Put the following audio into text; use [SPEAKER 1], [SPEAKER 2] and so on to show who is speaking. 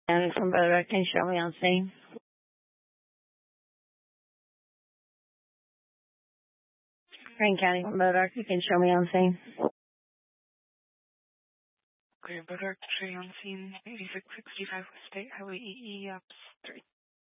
[SPEAKER 1] And from Bodak, can you show me on scene? Crane County from Bodak, you can show me on scene.
[SPEAKER 2] Okay, Bodak, show you on scene, 8665 West State Highway EE, up 3.